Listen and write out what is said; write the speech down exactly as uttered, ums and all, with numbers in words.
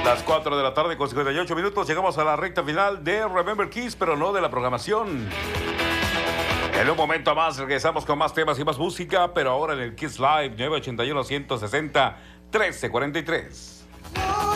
Las cuatro de la tarde con cincuenta y ocho minutos. Llegamos a la recta final de Remember Kiss, pero no de la programación. En un momento más regresamos con más temas y más música, pero ahora en el Kiss Live nueve ochenta y uno, ciento sesenta, trece cuarenta y tres.